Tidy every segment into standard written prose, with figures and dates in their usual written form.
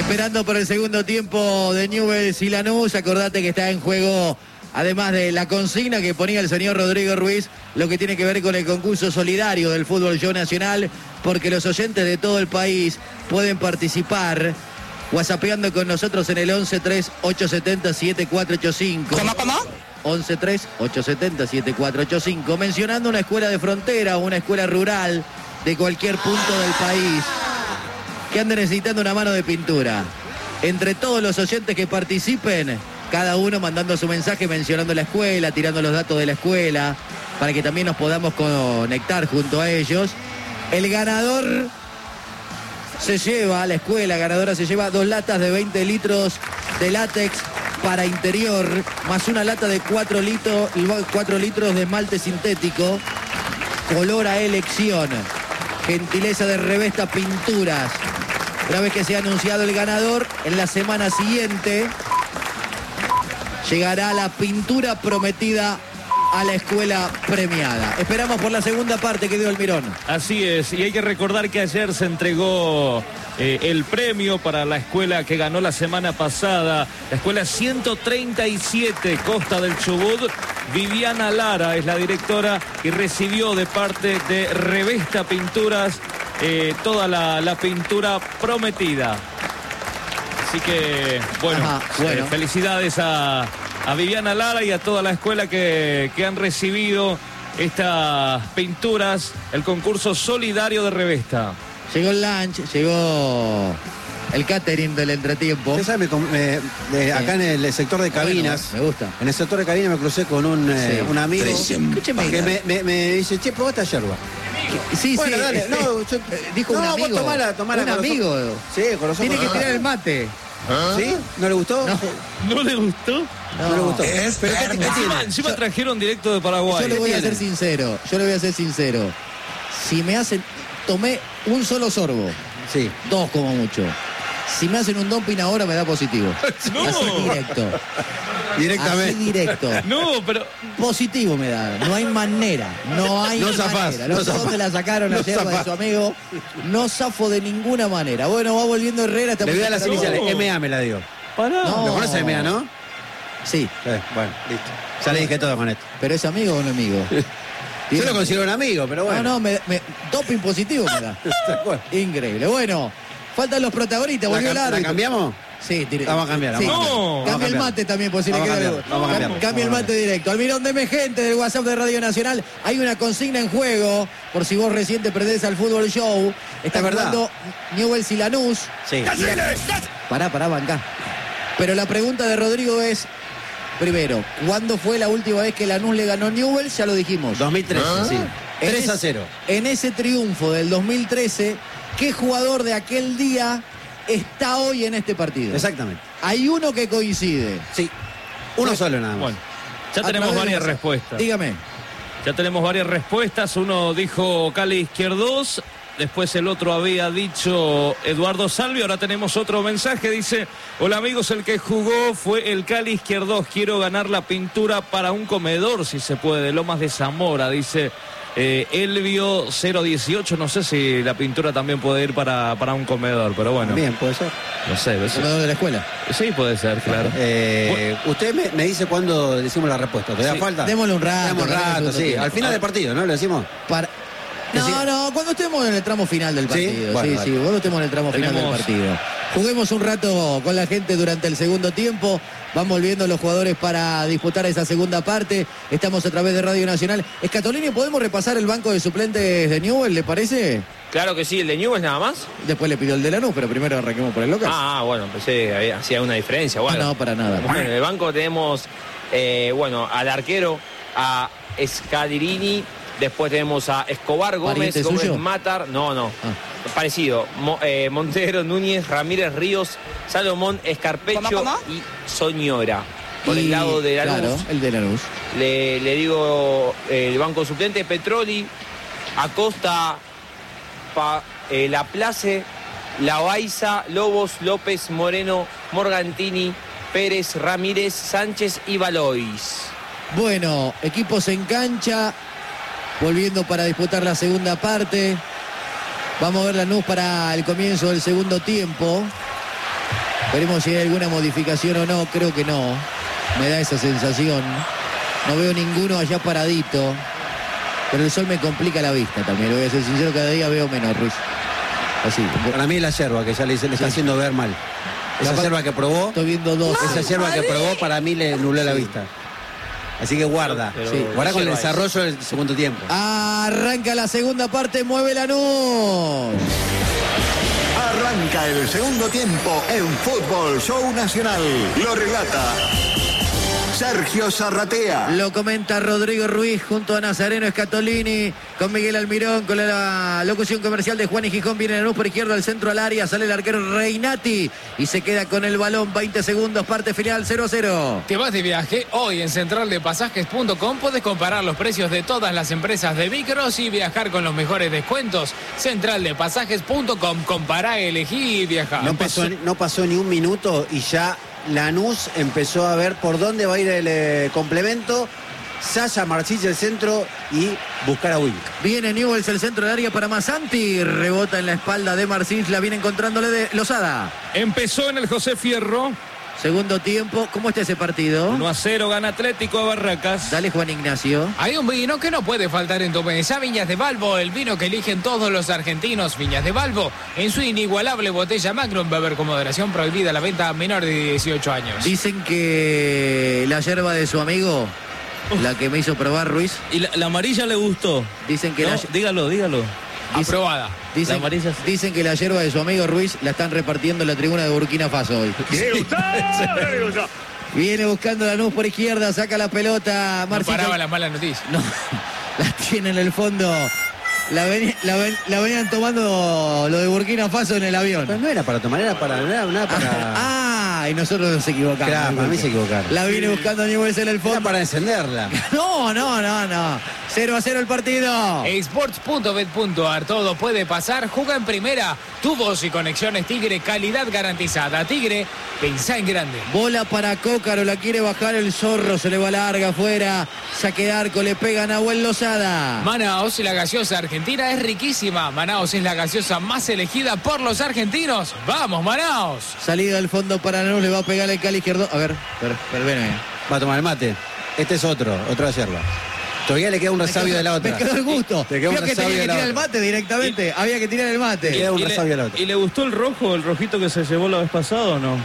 Esperando por el segundo tiempo de Newell's y Lanús. Acordate que está en juego, además de la consigna que ponía el señor Rodrigo Ruiz, lo que tiene que ver con el concurso solidario del fútbol show nacional, porque los oyentes de todo el país pueden participar whatsappeando con nosotros en el 1138707485. ¿Cómo? 1138707485, mencionando una escuela de frontera o una escuela rural de cualquier punto del país que ande necesitando una mano de pintura. Entre todos los oyentes que participen, cada uno mandando su mensaje mencionando la escuela, tirando los datos de la escuela, para que también nos podamos conectar junto a ellos. El ganador se lleva, la escuela ganadora se lleva 2 latas de 20 litros de látex para interior, más una lata de 4 litros de esmalte sintético, color a elección, gentileza de Revesta Pinturas. Una vez que se ha anunciado el ganador, en la semana siguiente llegará la pintura prometida a la escuela premiada. Esperamos por la segunda parte que dio Almirón. Así es, y hay que recordar que ayer se entregó el premio para la escuela que ganó la semana pasada, la escuela 137 Costa del Chubut. Viviana Lara es la directora y recibió de parte de Revesta Pinturas toda la pintura prometida. Así que, bueno. Felicidades a Viviana Lara y a toda la escuela que han recibido estas pinturas, el concurso solidario de Revesta. Llegó el lunch, llegó el catering del entretiempo. Usted sabe, acá en el sector de cabinas, me gusta. En el sector de cabinas me crucé con un amigo Escúcheme, que me dice, che, probá esta yerba. Sí, bueno, sí. Dale, dijo un amigo. Tomala un amigo. Sí, con los ojos. Tiene que tirar el mate. ¿Sí? ¿No le gustó? ¿No le gustó? No le gustó. Pero encima trajeron directo de Paraguay. Yo le voy a ser sincero. Si me hacen... Tomé un solo sorbo. Sí. 2 como mucho. Si me hacen un dumping ahora me da positivo. No. Así directo. Directamente. Así directo. No, pero... Positivo me da. No hay manera. No zafás, manera. No sé dónde la sacaron la yerba de su amigo. No zafo de ninguna manera. Bueno, va volviendo Herrera. Le voy a dar las iniciales. MA me la dio. Pará. No. ¿Lo conoce MA, no? Sí. Bueno, listo. Ya le dije todo con esto. ¿Pero es amigo o no amigo? Yo lo considero un amigo, pero bueno. No, doping positivo me da. Increíble. Bueno, faltan los protagonistas. Volvió el árbitro. ¿La cambiamos? Sí, vamos a cambiar. Sí. No. Cambia el mate también, por si le queda algo. Cambia el mate directo. Almirón, deme gente del WhatsApp de Radio Nacional. Hay una consigna en juego, por si vos recién te perdés al fútbol show. Está jugando Newell's y Lanús. Sí. Pará, bancá. Pero la pregunta de Rodrigo es... Primero, ¿cuándo fue la última vez que Lanús le ganó Newell's? Ya lo dijimos. 2013, sí. 3-0. En ese triunfo del 2013, ¿qué jugador de aquel día está hoy en este partido? Exactamente. Hay uno que coincide. Sí. Uno solo nada más. Bueno, ya tenemos varias respuestas. Dígame. Ya tenemos varias respuestas. Uno dijo Cali Izquierdos. Después el otro había dicho Eduardo Salvi. Ahora tenemos otro mensaje. Dice: hola amigos, el que jugó fue el Cali Izquierdos. Quiero ganar la pintura para un comedor, si se puede, de Lomas de Zamora. Dice Elvio 018. No sé si la pintura también puede ir para un comedor, pero bueno. Bien, puede ser. No sé. ¿El comedor de la escuela? Sí, puede ser, claro. Usted me dice cuándo decimos la respuesta. ¿Te da falta? Démosle un rato. Sí. Al final del partido, ¿no? ¿Lo decimos? No, cuando estemos en el tramo final del partido. Bueno, sí, cuando estemos en el tramo final del partido. Juguemos un rato con la gente durante el segundo tiempo. Van volviendo los jugadores para disputar esa segunda parte. Estamos a través de Radio Nacional. Escatolini, ¿podemos repasar el banco de suplentes de Newell's, le parece? Claro que sí, el de Newell's nada más. Después le pidió el de Lanús, pero primero arranquemos por el local. Bueno, pensé que hacía una diferencia. Bueno, No, para nada. Bueno, en el banco tenemos, al arquero, a Scadirini. Después tenemos a Escobar, Gómez suyo? Matar. No. Parecido. Montero, Núñez, Ramírez, Ríos, Salomón, Escarpecho y Soñora. Por el lado de Lanús. Claro, el de Lanús. Le digo el banco suplente: Petroli, Acosta, Laplace, Lavaiza, Lobos, López, Moreno, Morgantini, Pérez, Ramírez, Sánchez y Valois. Bueno, equipos en cancha, volviendo para disputar la segunda parte. Vamos a ver Lanús para el comienzo del segundo tiempo. Veremos si hay alguna modificación o no, creo que no. Me da esa sensación. No veo ninguno allá paradito. Pero el sol me complica la vista también, lo voy a ser sincero, cada día veo menos, Ruiz. Así. Para mí es la yerba que ya le está haciendo ver mal. Esa yerba que probó, estoy viendo dos. esa yerba que probó para mí le nubló la vista. Así que guarda. Guarda con el desarrollo del segundo tiempo. Arranca la segunda parte, mueve Lanús. Arranca el segundo tiempo en Fútbol Show Nacional. Lo relata Sergio Zarratea. Lo comenta Rodrigo Ruiz junto a Nazareno Scatolini, con Miguel Almirón, con la locución comercial de Juan y Gijón. Viene Lanús por izquierda, al centro al área, sale el arquero Reinati y se queda con el balón. 20 segundos, parte final, 0-0. ¿Te vas de viaje? Hoy en centraldepasajes.com puedes comparar los precios de todas las empresas de micros y viajar con los mejores descuentos. Centraldepasajes.com, compará, elegí y viaja. No pasó ni un minuto y ya Lanús empezó a ver por dónde va a ir el complemento. Sasha Marchich el centro y buscar a Will. Viene Newells el centro del área para Masanti. Rebota en la espalda de Marchich. La viene encontrándole de Lozada. Empezó en el José Fierro. Segundo tiempo. ¿Cómo está ese partido? 1-0 gana Atlético a Barracas. Dale, Juan Ignacio. Hay un vino que no puede faltar en tu mesa. Viñas de Balbo, el vino que eligen todos los argentinos. Viñas de Balbo, en su inigualable botella Magnum. Beber con moderación, prohibida la venta a menor de 18 años. Dicen que la yerba de su amigo, la que me hizo probar Ruiz. Y la amarilla le gustó. Dicen que no, dígalo. Aprobada. Dicen que la yerba de su amigo Ruiz la están repartiendo en la tribuna de Burkina Faso hoy. Viene buscando Lanús por izquierda, saca la pelota. No paraba la mala noticia. No, la tiene en el fondo. La venían tomando lo de Burkina Faso en el avión. Pero no era para tomar, era para... Y nosotros nos equivocamos. Claro, para mí se equivocaron. La viene buscando Newell's en el fondo. Era para encenderla. No. 0-0 el partido. Sports.bet.ar, todo puede pasar. Juega en primera. Tu voz y conexiones Tigre, calidad garantizada. Tigre, pensá en grande. Bola para Cócaro, la quiere bajar el Zorro, se le va larga afuera. Saque de arco, le pega a Nahuel Lozada. Manaos, la gaseosa argentina es riquísima. Manaos es la gaseosa más elegida por los argentinos. ¡Vamos, Manaos! Salida del fondo para Lanús, le va a pegar el Cali izquierdo. A ver, ven. Va a tomar el mate. Este es otra yerba. Todavía le queda un resabio de la otra. Me quedó el gusto. Creo que tenía que tirar el mate directamente. Había que tirar el mate. Le queda un resabio de la otra. ¿Y le gustó el rojito que se llevó la vez pasada o no?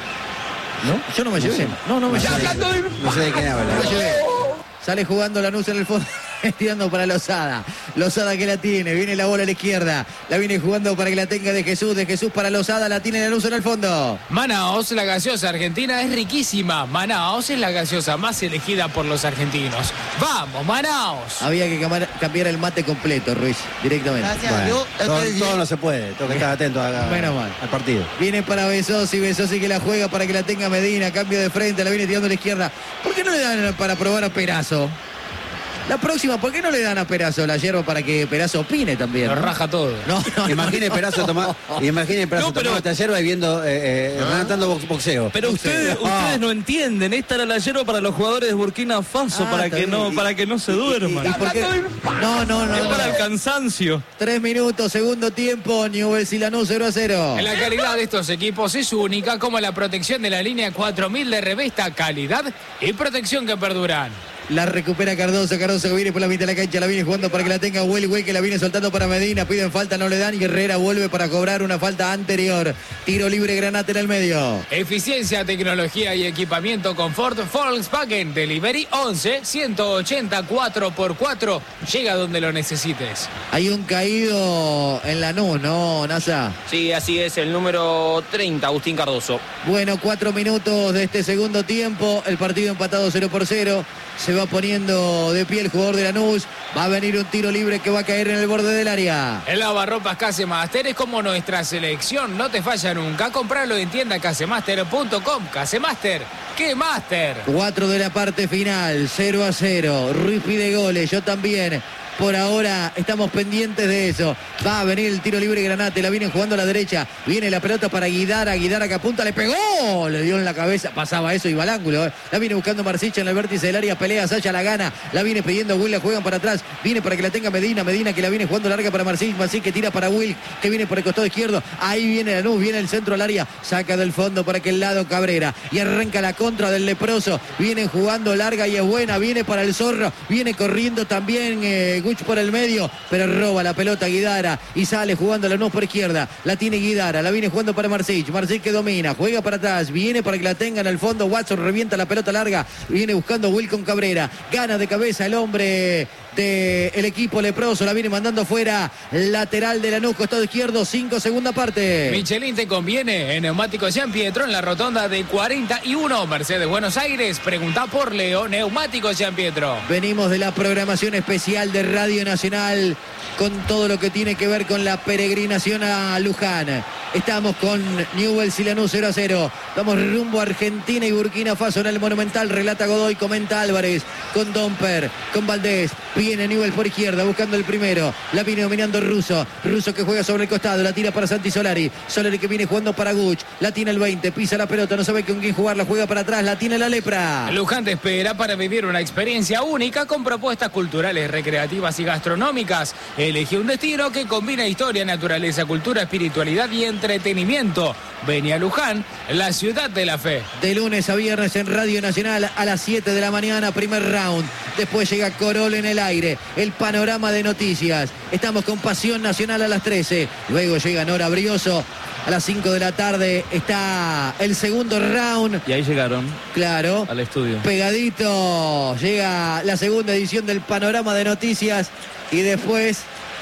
¿No? Yo no me llevé. No me llevé. No sé de quién habla. No me llevé. Sale jugando Lanús en el fondo, tirando para Lozada. Lozada que la tiene, viene la bola a la izquierda. La viene jugando para que la tenga de Jesús para Lozada, la tiene Lanús en el fondo. Manaos, la gaseosa argentina es riquísima. Manaos es la gaseosa más elegida por los argentinos. ¡Vamos, Manaos! Había que cambiar el mate completo, Ruiz, directamente. Bueno, todo no se puede, tengo que estar atento al partido. Viene para Besosi que la juega para que la tenga Medina, cambio de frente, la viene tirando a la izquierda. ¿Por qué no le dan para probar a Perazo? La próxima, ¿por qué no le dan a Perazo la yerba para que Perazo opine también? Lo raja todo. No. Imagine Perazo tomando esta yerba y viendo, relatando boxeo. Pero ustedes no entienden, esta era la yerba para los jugadores de Burkina Faso, para que no se duerman. ¿Y por qué? No. Es para el cansancio. 3 minutos, segundo tiempo, Newell's y Lanús 0-0. La calidad de estos equipos es única, como la protección de la línea 4000 de Revesta, calidad y protección que perduran. La recupera Cardoso que viene por la mitad de la cancha, la viene jugando para que la tenga Huel, que la viene soltando para Medina, piden falta, no le dan y Herrera vuelve para cobrar una falta anterior. Tiro libre, Granate en el medio. Eficiencia, tecnología y equipamiento confort Volkswagen Delivery 11 180 4x4. Llega donde lo necesites. Hay un caído en Lanús, ¿no, Nasa? Sí, así es, el número 30, Agustín Cardoso. Bueno, 4 minutos de este segundo tiempo, el partido empatado 0-0. Se va poniendo de pie el jugador de Lanús. Va a venir un tiro libre que va a caer en el borde del área. El lavarropas Casemaster es como nuestra selección. No te falla nunca. Compralo en tienda casemaster.com. Casemaster, ¡qué máster! 4 de la parte final, 0-0. Ruiz pide goles, yo también. Por ahora estamos pendientes de eso. Va a venir el tiro libre Granate, la vienen jugando a la derecha. Viene la pelota para Guidara que apunta, le pegó, le dio en la cabeza, pasaba eso, iba al ángulo. La viene buscando Marsic en el vértice del área, pelea, Saya la gana, la viene pidiendo Will, la juegan para atrás, viene para que la tenga Medina que la viene jugando larga para Marsic que tira para Will, que viene por el costado izquierdo, ahí viene Lanús, viene el centro al área, saca del fondo para aquel lado Cabrera, y arranca la contra del leproso, viene jugando larga y es buena, viene para el Zorro, viene corriendo también Guch por el medio, pero roba la pelota Guidara y sale jugando Lanús por izquierda, la tiene Guidara, la viene jugando para Marsic que domina, juega para atrás, viene para que la tenga en el fondo, Watson revienta la pelota larga, viene buscando Will con Cabrera, gana de cabeza el hombre del equipo leproso, la viene mandando fuera, lateral de Lanús, costado izquierdo, 5, segunda parte. Michelin te conviene en Neumáticos San Pietro en la rotonda de 41, Mercedes Buenos Aires, pregunta por Leo, Neumáticos San Pietro. Venimos de la programación especial de Radio Nacional con todo lo que tiene que ver con la peregrinación a Luján. Estamos con Newell's y Lanús 0-0. Vamos rumbo a Argentina y Burkina Faso en el Monumental. Relata Godoy, comenta Álvarez. Con Domper, con Valdés. Viene Newell's por izquierda buscando el primero. La viene dominando Russo. Russo que juega sobre el costado. La tira para Santi Solari. Solari que viene jugando para Guch. La tiene el 20. Pisa la pelota. No sabe con quién jugar. La juega para atrás. La tiene la lepra. Luján te espera para vivir una experiencia única con propuestas culturales, recreativas y gastronómicas. Elegí un destino que combina historia, naturaleza, cultura, espiritualidad y entretenimiento. Vení a Luján, la ciudad de la fe. De lunes a viernes en Radio Nacional a las 7 de la mañana, primer round. Después llega Corol en el aire. El panorama de noticias. Estamos con Pasión Nacional a las 13. Luego llega Nora Brioso. A las 5 de la tarde está el segundo round. Y ahí llegaron. Claro. Al estudio. Pegadito. Llega la segunda edición del panorama de noticias. Y después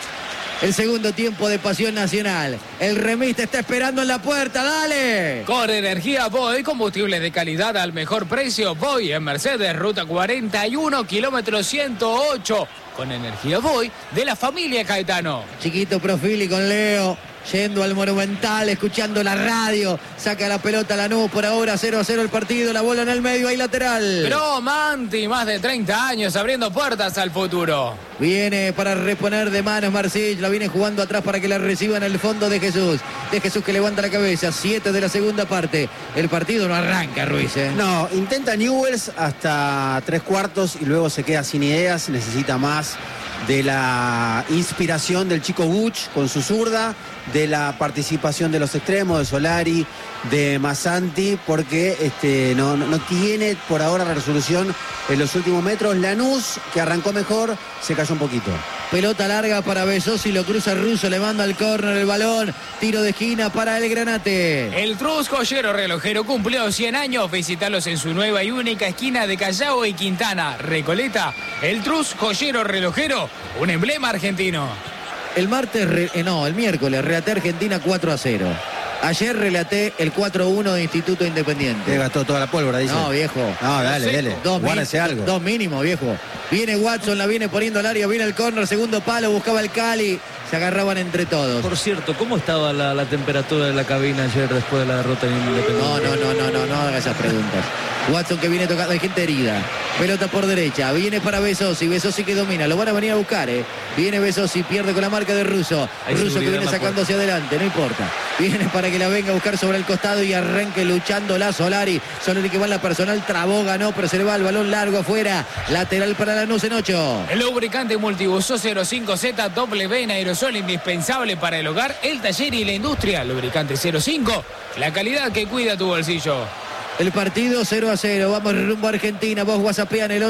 el segundo tiempo de Pasión Nacional. El remis te está esperando en la puerta, dale. Con energía Voy, combustible de calidad al mejor precio. Voy en Mercedes, ruta 41, kilómetro 108. Con energía Voy de la familia Caetano. Chiquito Profili con Leo. Yendo al Monumental, escuchando la radio, saca la pelota Lanús, por ahora 0-0 el partido, la bola en el medio, ahí lateral. Cromanti, más de 30 años abriendo puertas al futuro. Viene para reponer de manos Marsic, la viene jugando atrás para que la reciba en el fondo de Jesús que levanta la cabeza, 7 de la segunda parte. El partido no arranca, Ruiz. No, intenta Newell's hasta 3/4 y luego se queda sin ideas, necesita más de la inspiración del chico Guch con su zurda, de la participación de los extremos, de Solari, de Massanti, porque no tiene por ahora la resolución en los últimos metros. Lanús, que arrancó mejor, se cayó un poquito. Pelota larga para Besosi, lo cruza Russo, le manda al córner el balón, tiro de esquina para el Granate. El Trus Joyero Relojero cumplió 100 años, visitalos en su nueva y única esquina de Callao y Quintana, Recoleta. El Trus Joyero Relojero, un emblema argentino. El miércoles relaté Argentina 4-0. Ayer relaté el 4-1 de Instituto Independiente. Te gastó toda la pólvora, dice. No, viejo. No, dale. Guárdese algo. Dos mínimos, viejo. Viene Watson, la viene poniendo al área, viene el córner, segundo palo, buscaba el Cali. Se agarraban entre todos. Por cierto, ¿cómo estaba la temperatura de la cabina ayer después de la derrota en Independiente? No haga esas preguntas. Watson que viene tocando, hay gente herida. Pelota por derecha, viene para Besosi que domina, lo van a venir a buscar, Viene Besosi, pierde con la marca de Russo. Russo que viene sacando hacia adelante, no importa. Viene para que la venga a buscar sobre el costado y arranque luchando la Solari. Solari que va en la personal, trabó, ganó, pero se le va el balón largo afuera. Lateral para Lanús en 8. El lubricante multibuso 05Z W en aerosol, indispensable para el hogar, el taller y la industria. Lubricante 05, la calidad que cuida tu bolsillo. El partido 0-0, vamos rumbo a Argentina. Vos whatsappean el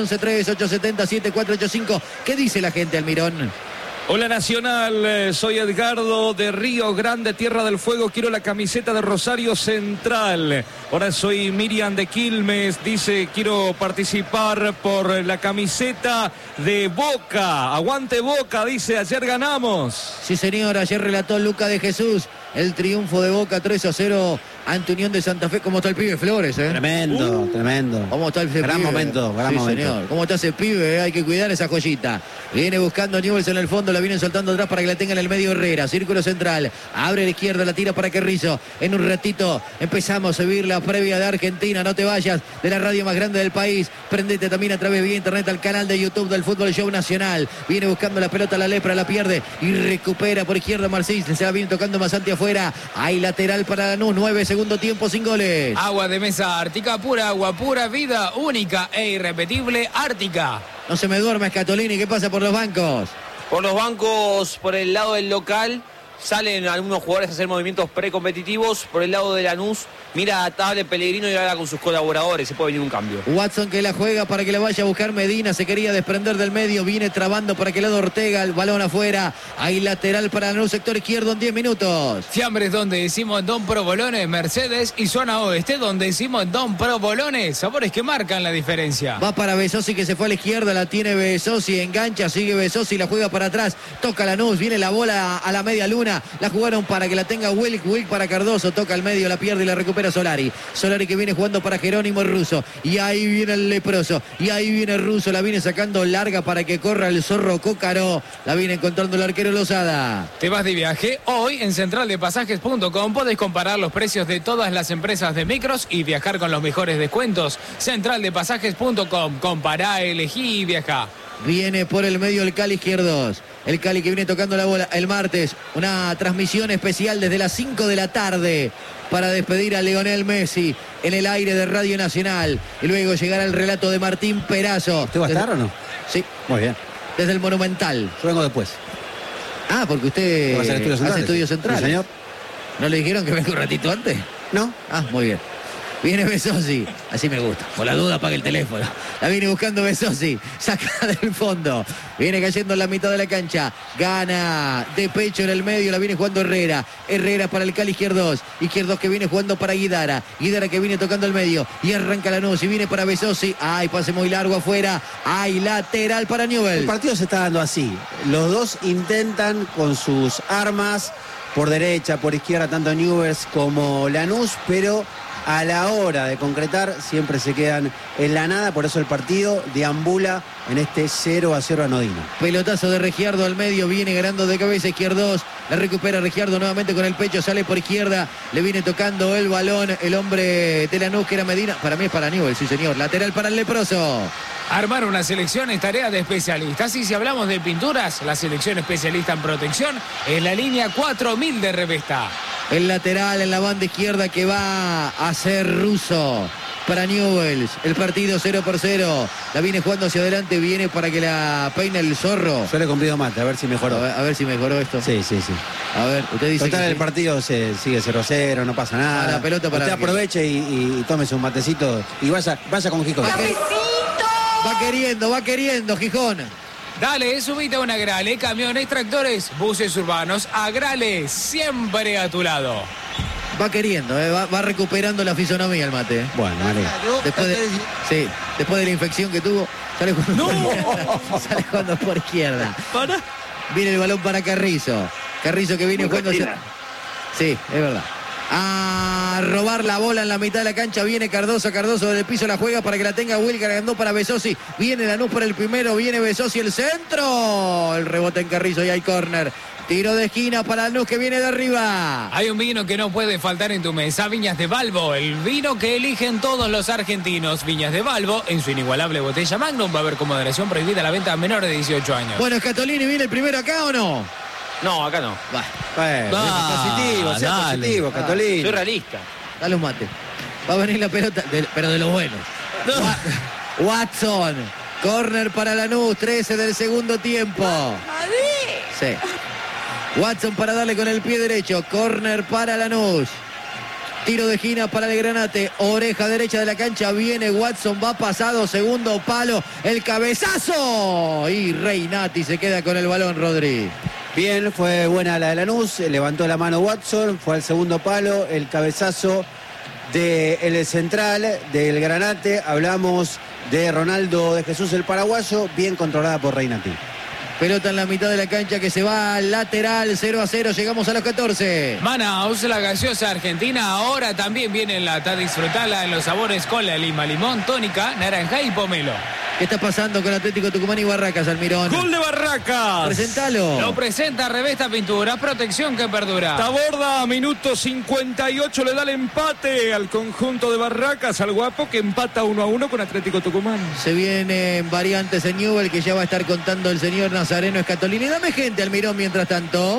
11-3-870-7485. ¿Qué dice la gente, Almirón? Hola Nacional, soy Edgardo de Río Grande, Tierra del Fuego, quiero la camiseta de Rosario Central. Ahora soy Miriam de Quilmes, dice quiero participar por la camiseta de Boca. Aguante Boca, dice, ayer ganamos. Sí señor, ayer relató Luca de Jesús el triunfo de Boca 3-0 ante Unión de Santa Fe. ¿Cómo está el pibe Flores, Tremendo, tremendo. ¿Cómo está ese gran pibe? Momento, gran Sí, momento. señor. ¿Cómo está ese pibe? Hay que cuidar esa joyita. Viene buscando Newell's en el fondo, la vienen soltando atrás para que la tenga en el medio Herrera. Círculo central, abre a la izquierda, la tira para Carrizo. En un ratito empezamos a vivir la previa de Argentina. No te vayas de la radio más grande del país. Prendete también a través de vía internet al canal de YouTube del Fútbol Show Nacional. Viene buscando la pelota, la Lepra, la pierde y recupera por izquierda Marcís. Se la viene tocando Masanti afuera. Hay lateral para Lanús, 9 segundo tiempo sin goles. Agua de mesa Ártica, pura agua, pura vida, única e irrepetible Ártica. No se me duerma Scatolini, ¿qué pasa por los bancos? Por los bancos, por el lado del local, salen algunos jugadores a hacer movimientos precompetitivos. Por el lado de Lanús, mira a Table Pellegrino y habla con sus colaboradores. Se puede venir un cambio. Watson que la juega para que la vaya a buscar Medina. Se quería desprender del medio. Viene trabando para que lado Ortega. El balón afuera. Hay lateral para Lanús, sector izquierdo en 10 minutos. Fiambres donde decimos Don Provolones, Mercedes y zona oeste donde decimos Don Provolones. Sabores que marcan la diferencia. Va para Besosi que se fue a la izquierda. La tiene Besosi. Engancha. Sigue Besosi. La juega para atrás. Toca Lanús. Viene la bola a la media luna. La jugaron para que la tenga Wilk para Cardoso. Toca al medio. La pierde y la recupera Solari que viene jugando para Jerónimo Russo, y ahí viene el leproso, y ahí viene Russo, la viene sacando larga para que corra el zorro Cócaro, la viene encontrando el arquero Lozada. ¿Te vas de viaje? Hoy en centraldepasajes.com podés comparar los precios de todas las empresas de micros y viajar con los mejores descuentos. Centraldepasajes.com, compará, elegí y viajá. Viene por el medio el Cali izquierdos. El Cali que viene tocando la bola el martes. Una transmisión especial desde las 5 de la tarde para despedir a Lionel Messi en el aire de Radio Nacional. Y luego llegará el relato de Martín Perazo. ¿Usted va a estar o no? Sí. Muy bien. Desde el Monumental. Yo vengo después. Ah, porque usted ¿Va a hacer estudios centrales? hace estudios centrales. Sí, señor. ¿No le dijeron que venga un ratito antes? No. Ah, muy bien. Viene Besosi, así me gusta. Por la duda apaga el teléfono. La viene buscando Besosi, saca del fondo. Viene cayendo en la mitad de la cancha. Gana de pecho en el medio, la viene jugando Herrera. Herrera para el Cali izquierdos. Izquierdos que viene jugando para Guidara. Guidara que viene tocando el medio. Y arranca Lanús y viene para Besosi. Ay, pase muy largo afuera. Ay, lateral para Newell's. El partido se está dando así. Los dos intentan con sus armas por derecha, por izquierda, tanto Newell's como Lanús, pero a la hora de concretar siempre se quedan en la nada, por eso el partido deambula en este 0-0 anodino. Pelotazo de Regiardo al medio, viene ganando de cabeza izquierdos, la recupera Regiardo nuevamente con el pecho, sale por izquierda, le viene tocando el balón el hombre de Lanús que era Medina, para mí es para Newell's, sí señor, lateral para el leproso. Armar una selección es tarea de especialistas y si hablamos de pinturas, la selección especialista en protección es la línea 4000 de Revesta. El lateral en la banda izquierda que va a ser Russo para Newell's. El partido 0-0. La viene jugando hacia adelante, viene para que la peine el zorro. Yo le he cumplido mate, a ver si mejoró. A ver si mejoró esto. Sí. A ver, usted dice Total, que el sí. partido se sigue 0-0, no pasa nada. La pelota para usted que- aproveche y tómese un matecito y vaya con Gijón. Va queriendo, Gijón. Dale, subite a una Grale, camiones, tractores, buses urbanos, Agrale, siempre a tu lado. Va queriendo, va recuperando la fisonomía el mate. Bueno, vale. Después de la infección que tuvo, sale jugando por izquierda. Viene el balón para Carrizo. Carrizo que viene jugando hacia... Sí, es verdad. A robar la bola en la mitad de la cancha. Viene Cardoso desde el piso la juega para que la tenga Will, cargando para Besosi. Viene Lanús por el primero, viene Besosi el centro. El rebote en Carrizo y hay córner. Tiro de esquina para Lanús que viene de arriba. Hay un vino que no puede faltar en tu mesa, Viñas de Balbo, el vino que eligen todos los argentinos. Viñas de Balbo, en su inigualable botella Magnum, va a haber con moderación prohibida la venta a menores de 18 años. Bueno, Scatolini, ¿viene el primero acá o no? No, acá no. Bueno, sea positivo, Catolín. Soy realista. Dale un mate. Va a venir la pelota, pero de los buenos. Watson. Corner para Lanús, 13 del segundo tiempo. Sí. Watson para darle con el pie derecho. Corner para Lanús. Tiro de esquina para el Granate. Oreja derecha de la cancha. Viene Watson. Va pasado. Segundo palo. El cabezazo. Y Reinati se queda con el balón, Rodri. Bien, fue buena la de Lanús. Levantó la mano Watson. Fue al segundo palo. El cabezazo del central del Granate. Hablamos de Ronaldo de Jesús el paraguayo. Bien controlada por Reinati. Pelota en la mitad de la cancha que se va al lateral, 0-0, llegamos a los 14. Manaus, la gaseosa argentina, ahora también viene en lata. Disfrutala en los sabores cola, lima, limón, tónica, naranja y pomelo. ¿Qué está pasando con Atlético Tucumán y Barracas, Almirón? ¡Gol de Barracas! Presentalo. Lo presenta Revesta Pintura, protección que perdura. Taborda, minuto 58, le da el empate al conjunto de Barracas, al Guapo, que empata 1-1 con Atlético Tucumán. Se vienen variantes en Newell que ya va a estar contando el señor Nazareno Escatolini. Dame gente, Almirón, mientras tanto.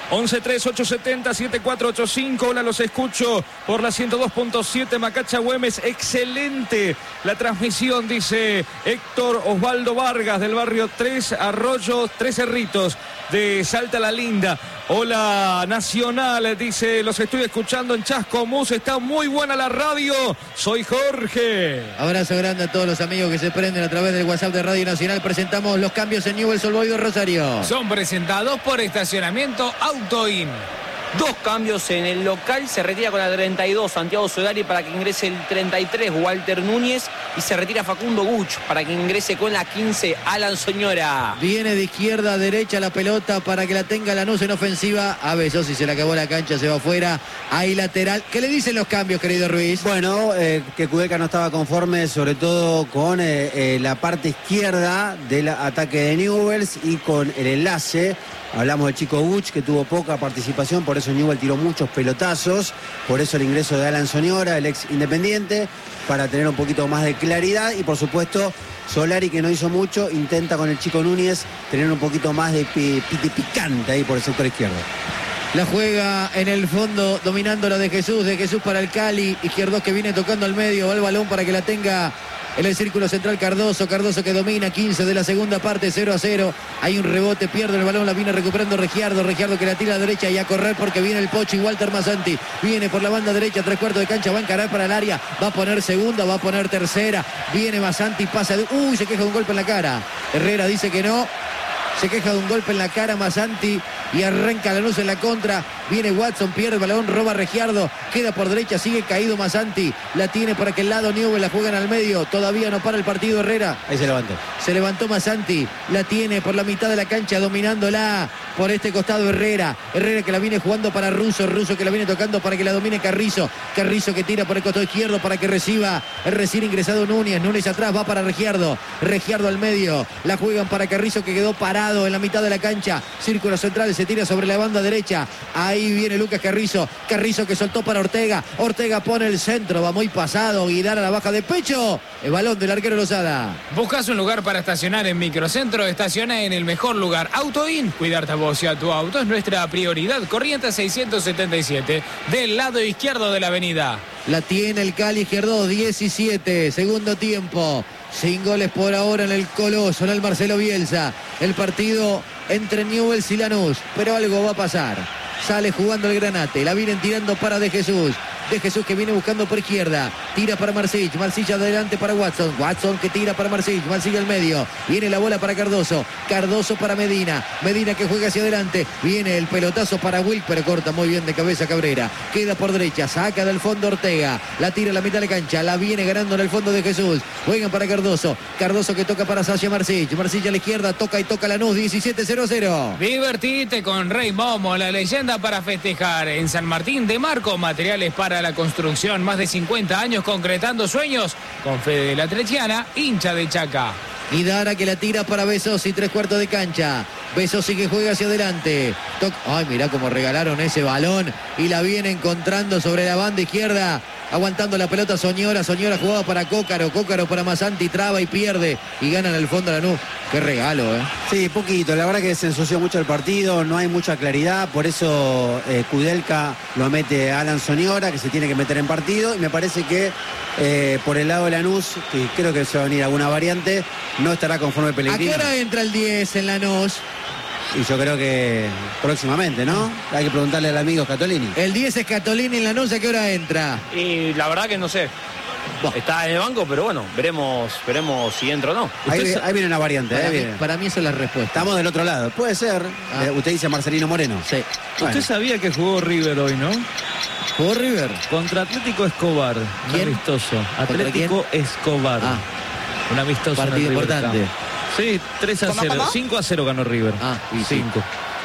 11-3-870-7485. Hola, los escucho por la 102.7 Macacha Güemes. Excelente la transmisión, dice Héctor Osvaldo Vargas del barrio 3 Arroyo, 3 Cerritos de Salta la Linda. Hola, Nacional, dice, los estoy escuchando en Chascomús. Está muy buena la radio. Soy Jorge. Abrazo grande a todos los amigos que se prenden a través del WhatsApp de Radio Nacional. Presentamos los cambios en Newell's Old Boys de Rosario. Son presentados por Estacionamiento Autoin. 2 cambios en el local. Se retira con la 32 Santiago Solari para que ingrese el 33 Walter Núñez. Y se retira Facundo Guch para que ingrese con la 15 Alan Soñora. Viene de izquierda a derecha la pelota para que la tenga Lanús en ofensiva. A Besos, si se le acabó la cancha, se va afuera. Ahí lateral. ¿Qué le dicen los cambios, querido Ruiz? Bueno, que Kudelka no estaba conforme, sobre todo con la parte izquierda del ataque de Newell's y con el enlace. Hablamos del chico Buch, que tuvo poca participación, por eso Newell tiró muchos pelotazos, por eso el ingreso de Alan Soñora, el ex Independiente, para tener un poquito más de claridad, y por supuesto Solari, que no hizo mucho, intenta con el chico Núñez tener un poquito más de picante ahí por el sector izquierdo. La juega en el fondo, dominando la de Jesús para el Cali, Izquierdos que viene tocando al medio, va el balón para que la tenga en el círculo central Cardoso que domina, 15 de la segunda parte, 0-0. Hay un rebote, pierde el balón, la viene recuperando Regiardo que la tira a la derecha y a correr porque viene el Pocho y Walter Masanti. Viene por la banda derecha, 3/4 de cancha, va a encarar para el área, va a poner segunda, va a poner tercera. Viene Masanti, pasa de... se queja de un golpe en la cara. Herrera dice que no. Se queja de un golpe en la cara Masanti y arranca Lanús en la contra. Viene Watson, pierde el balón, roba Regiardo, queda por derecha, sigue caído Masanti. La tiene para aquel lado Newell, la juegan al medio. Todavía no para el partido Herrera. Ahí se levantó. Se levantó Masanti, la tiene por la mitad de la cancha, dominándola por este costado Herrera. Herrera que la viene jugando para Russo que la viene tocando para que la domine Carrizo. Carrizo que tira por el costado izquierdo para que reciba el recién ingresado Núñez. Núñez atrás, va para Regiardo. Regiardo al medio, la juegan para Carrizo que quedó parado en la mitad de la cancha. Círculo central, se tira sobre la banda derecha. Ahí viene Lucas Carrizo. Carrizo que soltó para Ortega. Ortega pone el centro, va muy pasado. Guidar a la baja de pecho. El balón del arquero Lozada. ¿Buscas un lugar para estacionar en Microcentro? Estaciona en el mejor lugar. Autoin. Cuidarte a vos y a tu auto es nuestra prioridad. Corriente 677, del lado izquierdo de la avenida. La tiene el Cali, Izquierdo, 17, segundo tiempo. Sin goles por ahora en el Coloso, en el Marcelo Bielsa. El partido entre Newell's y Lanús, pero algo va a pasar. Sale jugando el Granate, la vienen tirando para De Jesús que viene buscando por izquierda, tira para Marcich adelante para Watson que tira para Marcich al medio, viene la bola para Cardoso para Medina que juega hacia adelante, viene el pelotazo para Wilk, pero corta muy bien de cabeza Cabrera, queda por derecha, saca del fondo Ortega, la tira a la mitad de la cancha, la viene ganando en el fondo De Jesús, juegan para Cardoso que toca para Sasha Marcich a la izquierda, toca Lanús, 17-0-0. Divertite con Rey Momo, la leyenda para festejar en San Martín de Marco, materiales para la construcción, más de 50 años concretando sueños, con Fede de la Trechiana, hincha de Chaca. Y Dara que la tira para Besosi, 3/4 de cancha. Besosi que juega hacia adelante. Ay, mirá cómo regalaron ese balón y la viene encontrando sobre la banda izquierda. Aguantando la pelota Soñora jugaba para Cócaro para Masanti, traba y pierde y gana en el fondo Lanús. Qué regalo, Sí, poquito, la verdad que se ensució mucho el partido, no hay mucha claridad, por eso Kudelka lo mete a Alan Soñora, que se tiene que meter en partido, y me parece que por el lado de Lanús, que creo que se va a venir alguna variante, no estará conforme Pellegrini. ¿A qué hora entra el 10 en Lanús? Y yo creo que próximamente, ¿no? Hay que preguntarle al amigo Scatolini. El 10 es Scatolini en Lanús, ¿a qué hora entra? Y la verdad que no sé. Está en el banco, pero bueno, veremos si entra o no. Ahí viene una variante. Para mí esa es la respuesta. Estamos del otro lado. Puede ser. Usted dice Marcelino Moreno. Sí. Bueno. Usted sabía que jugó River hoy, ¿no? ¿Jugó River? Contra Atlético Escobar. ¿Quién? Un amistoso. Atlético Escobar. Ah. Un amistoso. Partido importante. Sí, 3-0. ¿Cómo? 5-0 ganó River. Ah, y 5.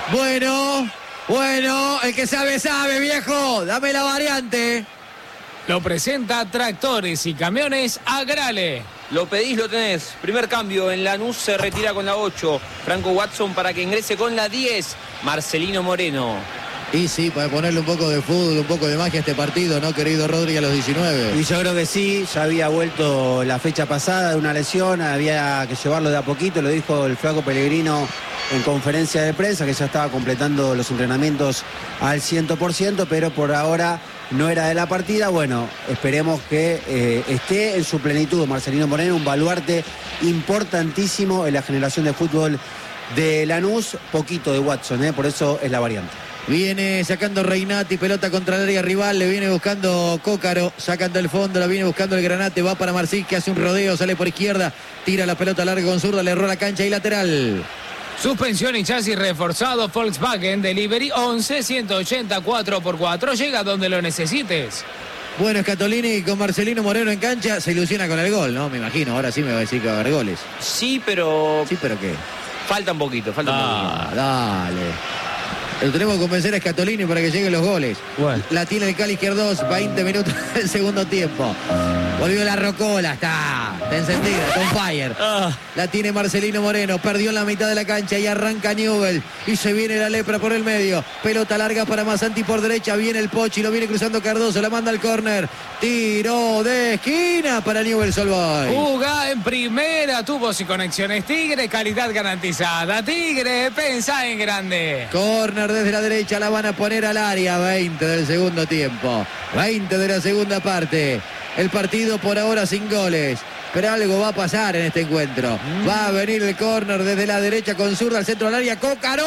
Bueno, el que sabe, sabe, viejo. Dame la variante. Lo presenta Tractores y Camiones Agrale. Lo pedís, lo tenés. Primer cambio, en Lanús se retira con la 8. Franco Watson para que ingrese con la 10. Marcelino Moreno. Y sí, para ponerle un poco de fútbol, un poco de magia a este partido, ¿no, querido Rodri, a los 19? Y yo creo que sí, ya había vuelto la fecha pasada de una lesión, había que llevarlo de a poquito, lo dijo el flaco Pellegrino en conferencia de prensa, que ya estaba completando los entrenamientos al 100%, pero por ahora no era de la partida. Bueno, esperemos que esté en su plenitud Marcelino Moreno, un baluarte importantísimo en la generación de fútbol de Lanús, poquito de Watson, por eso es la variante. Viene sacando Reinati, pelota contra el área rival, le viene buscando Cócaro, sacando el fondo, la viene buscando el Granate, va para Marcí, que hace un rodeo, sale por izquierda, tira la pelota larga con zurda, le erró la cancha y lateral. Suspensión y chasis reforzado Volkswagen Delivery 11 184 por 4. Llega donde lo necesites. Bueno, Scatolini con Marcelino Moreno en cancha, se ilusiona con el gol, ¿no? Me imagino, ahora sí me va a decir que va a haber goles. Sí, pero Sí, pero ¿qué? falta un poquito, falta un poquito. Dale. Lo tenemos que convencer a Scatolini para que lleguen los goles. Bueno. La tiene el Cali Izquierdos, 20 minutos del segundo tiempo. Volvió la Rocola, está encendida, está on fire. La tiene Marcelino Moreno, perdió en la mitad de la cancha y arranca Newell. Y se viene la Lepra por el medio. Pelota larga para Masanti por derecha, viene el Pochi, lo viene cruzando Cardoso, la manda al córner. Tiro de esquina para Newell Solboy. Juga en primera, tubos y conexiones Tigre, calidad garantizada. Tigre, pensá en grande. Corner desde la derecha, la van a poner al área. 20 del segundo tiempo, 20 de la segunda parte. El partido por ahora sin goles, pero algo va a pasar en este encuentro. Va a venir el córner desde la derecha con zurda al centro del área. Cócaro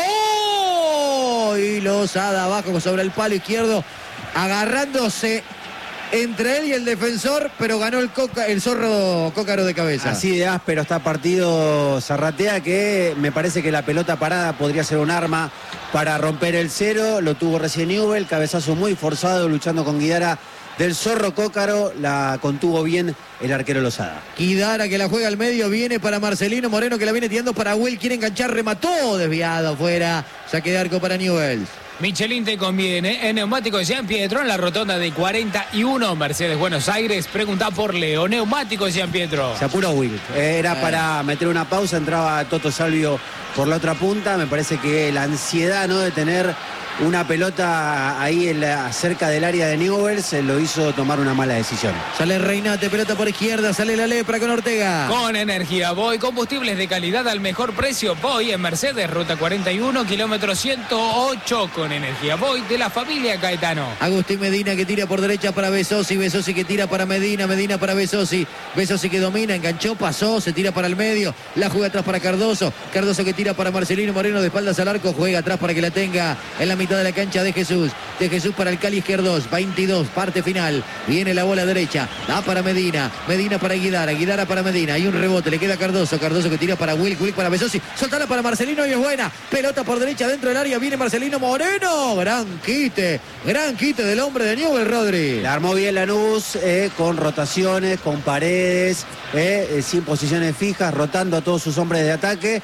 y Lozada abajo sobre el palo izquierdo, agarrándose entre él y el defensor, pero ganó el zorro Cócaro de cabeza. Así de áspero está partido Zarratea, que me parece que la pelota parada podría ser un arma para romper el cero. Lo tuvo recién Newell, cabezazo muy forzado, luchando con Guidara del zorro Cócaro, la contuvo bien el arquero Lozada. Guidara, que la juega al medio, viene para Marcelino Moreno, que la viene tirando para Will, quiere enganchar, remató, desviado afuera, saque de arco para Newell's. Michelin te conviene. En Neumáticos Jean Pietro, en la rotonda de 41, Mercedes Buenos Aires. Pregunta por Leo. Neumáticos Jean Pietro. Se apuró Will. Era para meter una pausa, entraba Toto Salvio por la otra punta. Me parece que la ansiedad, ¿no?, de tener una pelota ahí cerca del área de Newell's lo hizo tomar una mala decisión. Sale Reinate, pelota por izquierda, sale la Lepra con Ortega. Con Energía Boy, combustibles de calidad al mejor precio. Boy en Mercedes, ruta 41, kilómetro 108. Con Energía Boy de la familia Caetano. Agustín Medina, que tira por derecha para Besosi, Besosi que tira para Medina, Medina para Besosi, Besosi que domina, enganchó, pasó, se tira para el medio, la juega atrás para Cardoso, Cardoso que tira para Marcelino Moreno de espaldas al arco, juega atrás para que la tenga en la mitad de la cancha de Jesús para el Cali Izquierdos, 22, parte final, viene la bola derecha, da para Medina, Medina para Guidara, Guidara para Medina, hay un rebote, le queda Cardoso, Cardoso que tira para Will, Will para Besosi, soltala para Marcelino y es buena, pelota por derecha dentro del área, viene Marcelino Moreno, gran quite del hombre de Newell, Rodri. La armó bien Lanús, con rotaciones, con paredes, sin posiciones fijas, rotando a todos sus hombres de ataque.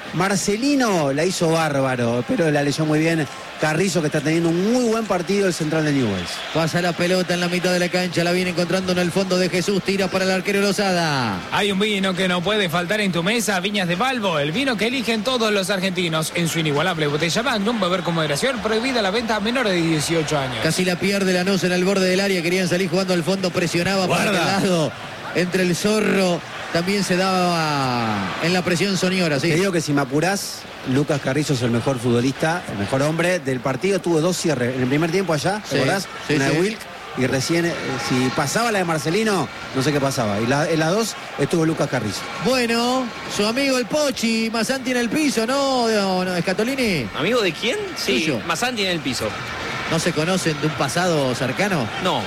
Marcelino la hizo bárbaro, pero la leyó muy bien Carrizo, que está teniendo un muy buen partido el central de Newell's. Pasa la pelota en la mitad de la cancha, la viene encontrando en el fondo de Jesús, tira para el arquero Lozada. Hay un vino que no puede faltar en tu mesa, Viñas de Balbo, el vino que eligen todos los argentinos. En su inigualable botella Magnum, beber con moderación, prohibida la venta a menores de 18 años. Casi la pierde Lanús en el borde del área, querían salir jugando al fondo, presionaba para aquel lado, entre el zorro. También se daba en la presión Soñora, sí. Te digo que si me apurás, Lucas Carrizo es el mejor futbolista, el mejor hombre del partido. Tuvo 2 cierres en el primer tiempo allá, ¿te acordás? Sí, una sí. de Wilk, y recién, si pasaba la de Marcelino, no sé qué pasaba. Y en las 2 estuvo Lucas Carrizo. Bueno, su amigo el Pochi, Masanti en el piso, ¿no, Scatolini? ¿Amigo de quién? Sí, Tuyo. Masanti en el piso. ¿No se conocen de un pasado cercano? No.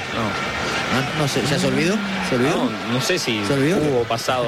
No sé, ¿ya se olvidó? ¿Se olvidó? No sé si ¿Se olvidó? hubo pasados.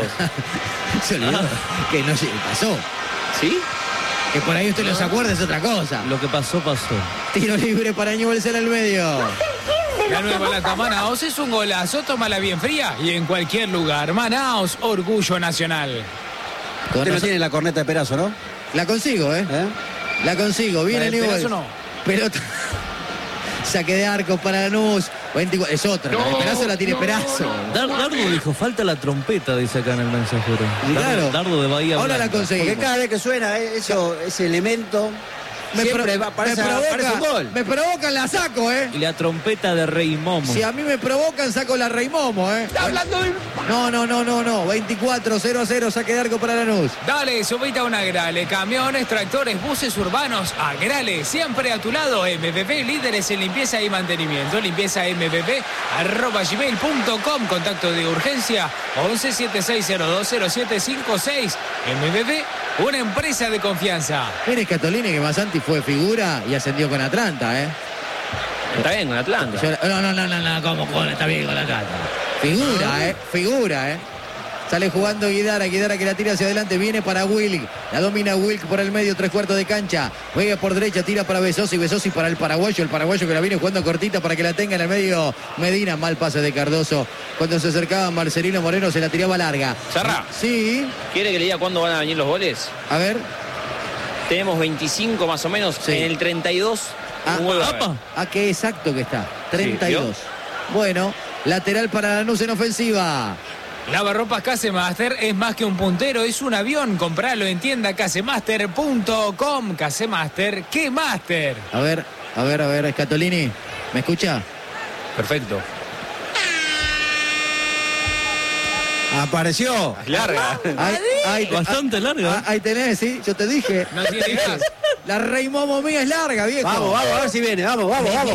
Se olvidó. Que no se pasó. ¿Sí? Que por ahí usted no se acuerda es otra cosa. Lo que pasó, pasó. Tiro libre para Newell's en el medio. La nueva lata Manaos es un golazo, tómala bien fría y en cualquier lugar. Manaos, orgullo nacional. Usted no tiene la corneta de Perazo, ¿no? La consigo, ¿eh? La consigo. Viene ¿La de Newell's. Perazo no? Pelota. Saque de arco para Lanús. 24. Es otra. La de Perazo la tiene Perazo. Dardo dijo, falta la trompeta, dice acá en el mensajero. Claro. Dardo de Bahía Ahora Blanca. la conseguimos. Porque cada vez que suena ese elemento, siempre parece un gol. Me provocan, la saco, ¿eh? Y la trompeta de Rey Momo. Si a mí me provocan, saco la Rey Momo, ¿eh? ¿Está hablando de...? No. 24-0-0, saque de arco para Lanús. Dale, subite a un Agrale. Camiones, tractores, buses urbanos. Agrale, siempre a tu lado. MPP, líderes en limpieza y mantenimiento. Limpieza mpp@gmail.com. Contacto de urgencia 1176020756. MPP, una empresa de confianza. Mire Scatolini que Masanti fue figura y ascendió con Atlanta, ¿eh? Está bien con Atlanta. No, ¿cómo con? Está bien con Atlanta. Figura, ¿eh? Sale jugando Guidara que la tira hacia adelante, viene para Wilk, la domina Wilk por el medio, 3/4 de cancha, juega por derecha, tira para Besosi para el paraguayo que la viene jugando cortita para que la tenga en el medio Medina, mal pase de Cardoso, cuando se acercaba Marcelino Moreno se la tiraba larga. Zarra. Sí. ¿Quiere que le diga cuándo van a venir los goles? A ver. Tenemos 25 más o menos, Sí. en el 32. un gol va a haber. Qué exacto que está, 32. Sí, Bueno, lateral para Lanús en ofensiva. Lavarropas Casemaster es más que un puntero, es un avión. Compralo en tienda casemaster.com. Casemaster, ¿qué Master? A ver, Scatolini, ¿me escucha? Perfecto. Apareció. Es larga. Bastante larga. Ahí tenés, sí, yo te dije. No tiene gas. La Rey Momo mía es larga, viejo. Vamos, a ver si viene. Vamos.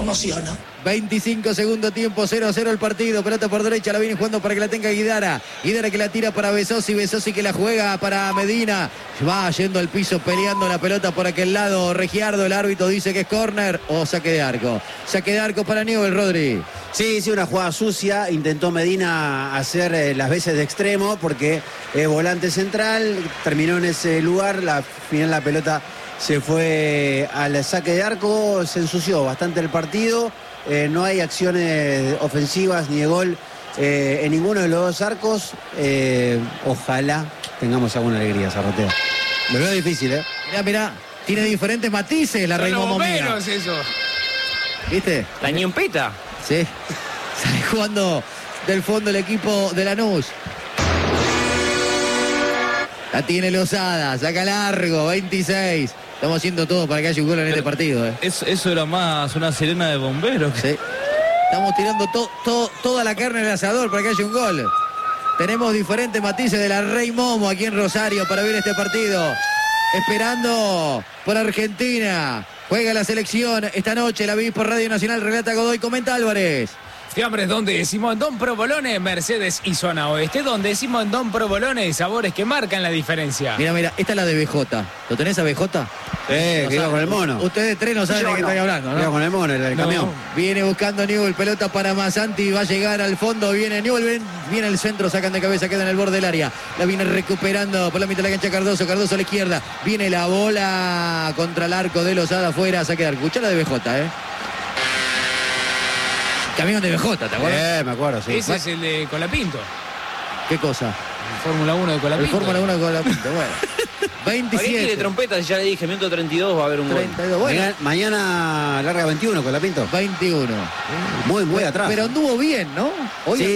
25 segundo tiempo, 0-0 el partido. Pelota por derecha, la viene jugando para que la tenga Guidara. Guidara que la tira para Besosi que la juega para Medina. Va yendo al piso, peleando la pelota por aquel lado. Regiardo, el árbitro dice que es córner o saque de arco. Saque de arco para Newell, Rodri. Sí, una jugada sucia. Intentó Medina hacer las veces de extremo porque es volante central. Terminó en ese lugar. Al final la pelota se fue al saque de arco. Se ensució bastante el partido. No hay acciones ofensivas ni de gol en ninguno de los dos arcos. Ojalá tengamos alguna alegría, Zarratea. Me veo difícil, ¿eh? Mirá, tiene diferentes matices la Rey Son los Momo mía. bomberos eso. ¿Viste? La ñompeta. Sí. Sale jugando del fondo el equipo de Lanús. La tiene Lozada, saca largo, 26. Estamos haciendo todo para que haya un gol en este partido. Eso era más una sirena de bomberos. Sí. Estamos tirando toda la carne en el asador para que haya un gol. Tenemos diferentes matices de la Rey Momo aquí en Rosario para ver este partido. Esperando por Argentina. Juega la selección esta noche. La vi por Radio Nacional. Relata Godoy. Comenta Álvarez. Fiambres donde decimos Don Provolone, Mercedes y Zona Oeste, donde decimos Don Provolone, sabores que marcan la diferencia. Mira, esta es la de BJ. ¿Lo tenés a BJ? Que iba con el mono. Ustedes tres no saben de qué estoy hablando, Iba ¿no? con el mono, el camión. Viene buscando Newell, pelota para Masanti, va a llegar al fondo, viene Newell, viene el centro, sacan de cabeza, queda en el borde del área. La viene recuperando por la mitad de la cancha Cardoso a la izquierda. Viene la bola contra el arco de Lozada afuera, saque de arco. Escuchá la de BJ, Camión de BJ, ¿te acuerdas? Me acuerdo, sí. Ese es el de Colapinto. ¿Qué cosa? El Fórmula 1 de El Colapinto. Fórmula 1 con la punta, bueno. ¿Para qué quiere 27. trompeta? Ya le dije, minuto 32 va a haber un gol. 32, bueno. Mañana larga 21 con la Pinto. 21. Muy atrás. Pero anduvo bien, ¿no? Hoy Sí.